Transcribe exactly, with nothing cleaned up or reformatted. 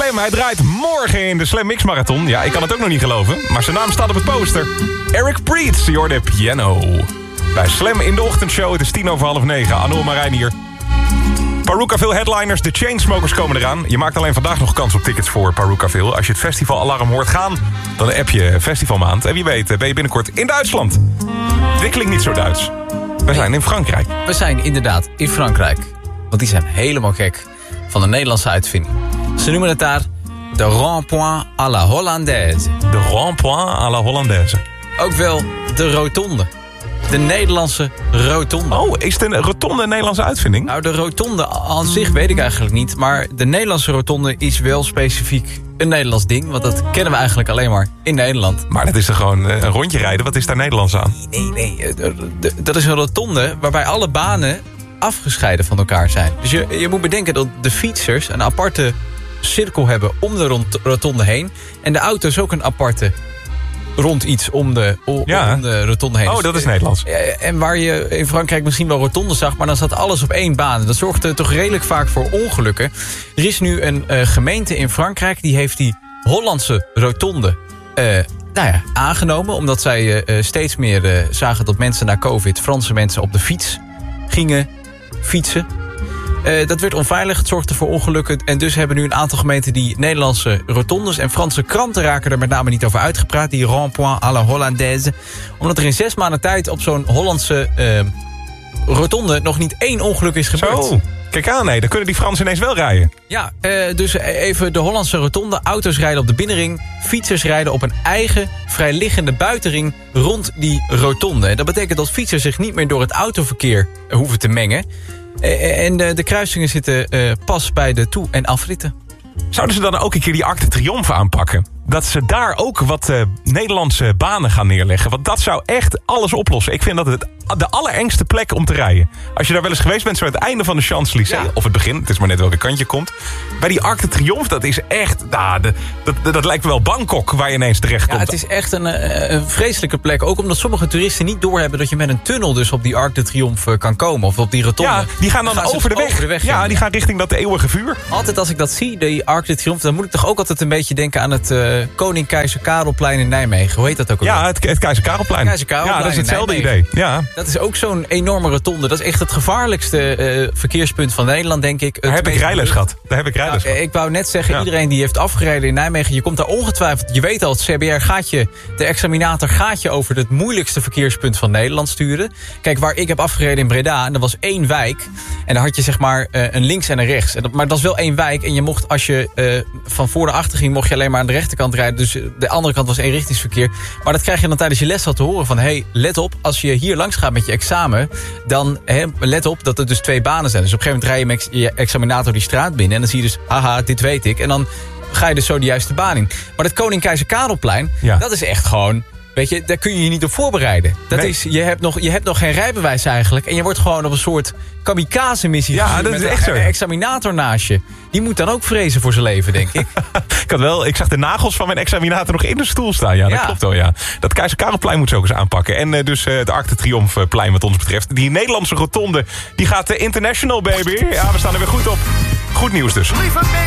Slam, hij draait morgen in de Slam Mix Marathon. Ja, ik kan het ook nog niet geloven, maar zijn naam staat op het poster. Eric Prydz, je hoorde Piano. Bij Slam in de ochtendshow, het is tien over half negen. Anno Marijn hier. Paroucaville headliners, de Chainsmokers komen eraan. Je maakt alleen vandaag nog kans op tickets voor Paroucaville. Als je het festivalalarm hoort gaan, dan app je festivalmaand. En wie weet ben je binnenkort in Duitsland. Dit klinkt niet zo Duits. We zijn in Frankrijk. We zijn inderdaad in Frankrijk. Want die zijn helemaal gek van de Nederlandse uitvinding. Ze noemen het daar de rond-point à la Hollandaise. De rond-point à la Hollandaise. Ook wel de rotonde. De Nederlandse rotonde. Oh, is het een rotonde een Nederlandse uitvinding? Nou, de rotonde aan zich weet ik eigenlijk niet. Maar de Nederlandse rotonde is wel specifiek een Nederlands ding. Want dat kennen we eigenlijk alleen maar in Nederland. Maar dat is er gewoon een rondje rijden. Wat is daar Nederlands aan? Nee, nee, nee. Dat is een rotonde waarbij alle banen afgescheiden van elkaar zijn. Dus je, je moet bedenken dat de fietsers een aparte cirkel hebben om de rond, rotonde heen. En de auto's ook een aparte rond iets om de, om ja. de rotonde heen. Oh, dat is Nederlands. En waar je in Frankrijk misschien wel rotonde zag, maar dan zat alles op één baan. Dat zorgde toch redelijk vaak voor ongelukken. Er is nu een uh, gemeente in Frankrijk die heeft die Hollandse rotonde uh, nou ja, aangenomen. Omdat zij uh, steeds meer uh, zagen dat mensen na COVID, Franse mensen, op de fiets gingen fietsen. Uh, dat werd onveilig, het zorgde voor ongelukken. En dus hebben nu een aantal gemeenten die Nederlandse rotondes en Franse kranten raken er met name niet over uitgepraat. Die rond-point à la Hollandaise. Omdat er in zes maanden tijd op zo'n Hollandse uh, rotonde nog niet één ongeluk is gebeurd. Zo, kijk aan, nee, dan kunnen die Fransen ineens wel rijden. Ja, uh, dus even de Hollandse rotonde. Auto's rijden op de binnenring. Fietsers rijden op een eigen vrijliggende buitenring rond die rotonde. En dat betekent dat fietsers zich niet meer door het autoverkeer hoeven te mengen. En de, de kruisingen zitten uh, pas bij de toe- en afritten. Zouden ze dan ook een keer die Arc de Triomphe aanpakken? Dat ze daar ook wat uh, Nederlandse banen gaan neerleggen. Want dat zou echt alles oplossen. Ik vind dat het de allerengste plek om te rijden. Als je daar wel eens geweest bent, zo aan het einde van de Champs-Élysées. Ja. Of het begin, het is maar net welke kant je komt. Bij die Arc de Triomphe, dat is echt... Nou, de, dat, dat, dat lijkt wel Bangkok waar je ineens terecht komt. Ja, het is echt een, een vreselijke plek. Ook omdat sommige toeristen niet doorhebben dat je met een tunnel dus op die Arc de Triomphe kan komen. Of op die rotonde. Ja, die gaan dan, dan gaan over, de weg. over de weg. Ja, die gaan richting dat eeuwige vuur. Altijd als ik dat zie, die Arc de Triomphe, dan moet ik toch ook altijd een beetje denken aan het uh, Koning Keizer Karelplein in Nijmegen. Hoe heet dat ook alweer? Ja, het, het Keizer Karelplein. Keizer Karelplein. Ja, dat is hetzelfde idee. Ja. Dat is ook zo'n enorme rotonde. Dat is echt het gevaarlijkste uh, verkeerspunt van Nederland, denk ik. Daar heb ik rijles gehad. Daar heb ik rijles nou, gehad. Ik wou net zeggen, ja. Iedereen die heeft afgereden in Nijmegen, je komt daar ongetwijfeld, je weet al, het C B R gaat je, de examinator gaat je over het moeilijkste verkeerspunt van Nederland sturen. Kijk, waar ik heb afgereden in Breda, en dat was één wijk. En daar had je zeg maar uh, een links en een rechts. En dat, maar dat was wel één wijk. En je mocht, als je uh, van voor naar achter ging, mocht je alleen maar aan de rechterkant rijden. Dus de andere kant was eenrichtingsverkeer. Maar dat krijg je dan tijdens je les al te horen van, hey, let op, als je hier langs gaat met je examen, dan he, let op dat er dus twee banen zijn. Dus op een gegeven moment rij je met je examinator die straat binnen. En dan zie je dus, haha, dit weet ik. En dan ga je dus zo de juiste baan in. Maar dat Koning Keizer Karelplein, ja. Dat is echt gewoon, weet je, daar kun je je niet op voorbereiden. Dat nee. is, je, hebt nog, je hebt nog geen rijbewijs eigenlijk. En je wordt gewoon op een soort kamikaze-missie ja, dat met is echt een, een examinator naast je. Die moet dan ook vrezen voor zijn leven, denk ik. ik, had wel, ik zag de nagels van mijn examinator nog in de stoel staan. Ja, dat ja. klopt wel, ja. Dat Keizer Karelplein moet ze ook eens aanpakken. En uh, dus uh, het Arc de Triomphe plein wat ons betreft. Die Nederlandse rotonde, die gaat uh, international, baby. Ja, we staan er weer goed op. Goed nieuws dus.